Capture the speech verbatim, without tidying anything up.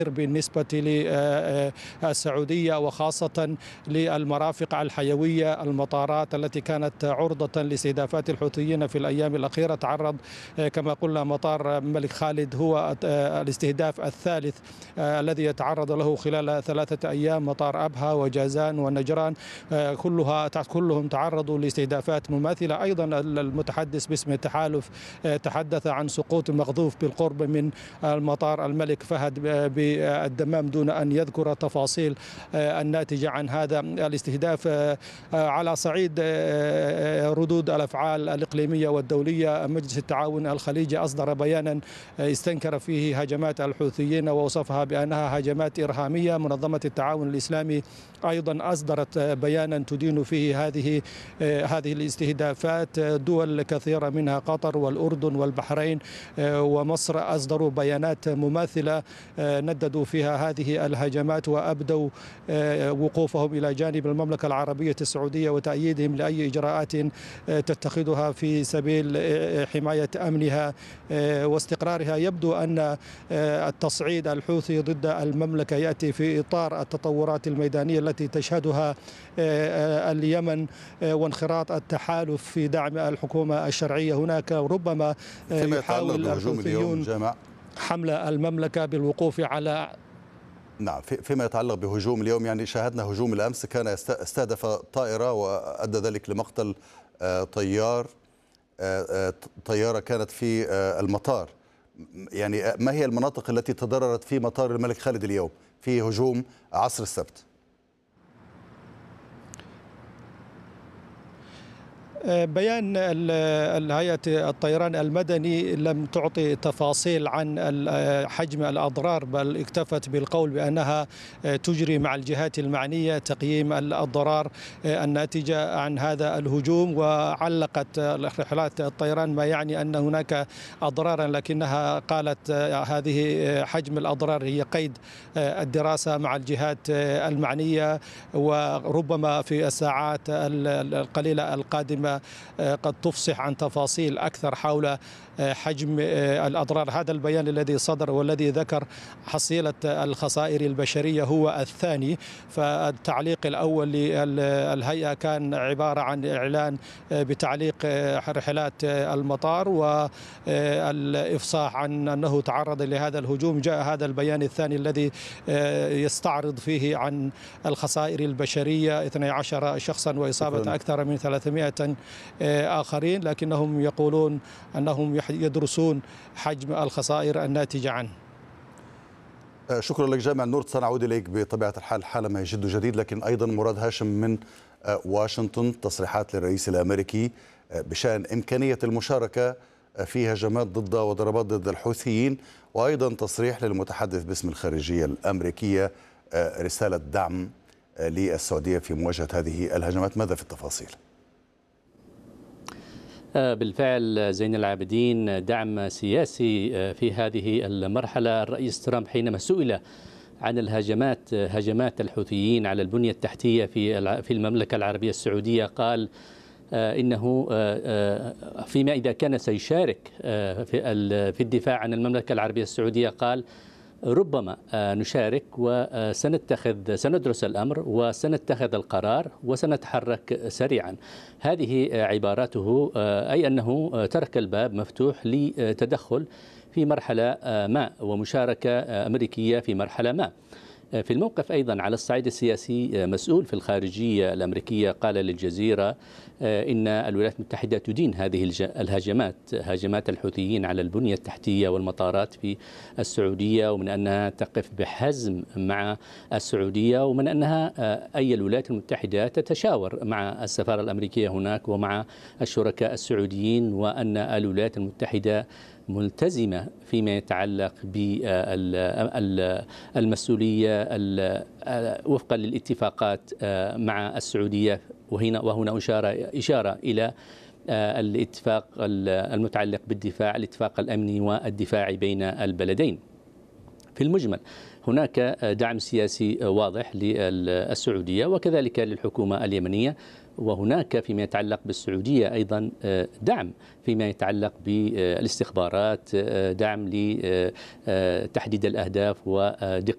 بالنسبة للسعودية، وخاصة للمرافق الحيوية، المطارات التي كانت عرضة لاستهدافات الحوثيين في الأيام الأخيرة. تعرض كما قلنا مطار الملك خالد هو الاستهداف الثالث الذي يتعرض له خلال ثلاثة أيام. مطار أبها وجازان ونجران كلها كلهم تعرضوا لاستهدافات مماثلة. أيضا المتحدث باسم التحالف تحدث عن سقوط مقذوف بالقرب من المطار الملك فهد بالدمام دون أن يذكر تفاصيل الناتجة عن هذا الاستهداف. على صعيد ردود الأفعال الإقليمية والدولية، مجلس التعاون الخليجي أصدر بيانا استنكر فيه هجمات الحوثيين ووصفها بأنها هجمات إرهامية. منظمة التعاون الإسلامي أيضا أصدرت بيانا تدين فيه هذه هذه الاستهدافات. دول كثيرة منها قطر والأردن والبحرين ومصر أصدروا بيانات مماثلة نددوا فيها هذه الهجمات وأبدوا وقوفهم إلى جانب المملكة العربية السعودية وتأييدهم لأي إجراءات تتخذها في سبيل حماية أمنها واستقرارها. يبدو أن التصعيد الحوثي ضد المملكة يأتي في إطار التطورات الميدانية التي تشهدها اليمن وانخراط التحالف في دعم الحكومة الشرعية هناك. ربما يحاول الحوثيون حمل المملكة بالوقوف على نعم. فيما يتعلق بهجوم اليوم، يعني شاهدنا هجوم الأمس كان استهدف طائرة وأدى ذلك لمقتل طيار طيارة كانت في المطار. يعني ما هي المناطق التي تضررت في مطار الملك خالد اليوم في هجوم عصر السبت؟ بيان هيئة الطيران المدني لم تعطي تفاصيل عن حجم الأضرار، بل اكتفت بالقول بأنها تجري مع الجهات المعنية تقييم الأضرار الناتجة عن هذا الهجوم. وعلقت رحلات الطيران ما يعني أن هناك أضرارا، لكنها قالت هذه حجم الأضرار هي قيد الدراسة مع الجهات المعنية، وربما في الساعات القليلة القادمة قد تفصح عن تفاصيل أكثر حول حجم الأضرار. هذا البيان الذي صدر والذي ذكر حصيلة الخسائر البشرية هو الثاني. فالتعليق الأول للهيئة كان عبارة عن إعلان بتعليق رحلات المطار والإفصاح عن أنه تعرض لهذا الهجوم. جاء هذا البيان الثاني الذي يستعرض فيه عن الخسائر البشرية اثني عشر شخصا وإصابة أكثر من ثلاثمائة آخرين، لكنهم يقولون أنهم يدرسون حجم الخسائر الناتجة عنه. شكرا لك جامع النور. سنعود إليك بطبيعة الحال حالما يجد جديد، لكن أيضا مراد هاشم من واشنطن، تصريحات للرئيس الأمريكي بشأن إمكانية المشاركة في هجمات ضد وضربات ضد الحوثيين، وأيضا تصريح للمتحدث باسم الخارجية الأمريكية رسالة دعم للسعودية في مواجهة هذه الهجمات. ماذا في التفاصيل؟ بالفعل زين العابدين، دعم سياسي في هذه المرحلة. الرئيس ترامب حينما سئل عن الهجمات هجمات الحوثيين على البنية التحتية في في المملكة العربية السعودية قال إنه فيما إذا كان سيشارك في الدفاع عن المملكة العربية السعودية قال ربما نشارك وسنتخذ سندرس الأمر وسنتخذ القرار وسنتحرك سريعا. هذه عباراته، أي أنه ترك الباب مفتوح لتدخل في مرحلة ما ومشاركة أمريكية في مرحلة ما. في الموقف أيضا على الصعيد السياسي، مسؤول في الخارجية الأمريكية قال للجزيرة إن الولايات المتحدة تدين هذه الهجمات هجمات الحوثيين على البنية التحتية والمطارات في السعودية، ومن أنها تقف بحزم مع السعودية، ومن أنها أي الولايات المتحدة تتشاور مع السفارة الأمريكية هناك ومع الشركاء السعوديين، وأن الولايات المتحدة ملتزمة فيما يتعلق بالمسؤولية وفقا للاتفاقات مع السعودية. وهنا وهنا إشارة إشارة إلى الاتفاق المتعلق بالدفاع، الاتفاق الأمني والدفاعي بين البلدين. في المجمل هناك دعم سياسي واضح للسعودية وكذلك للحكومة اليمنية، وهناك فيما يتعلق بالسعودية أيضا دعم فيما يتعلق بالاستخبارات، دعم لتحديد الأهداف ودقة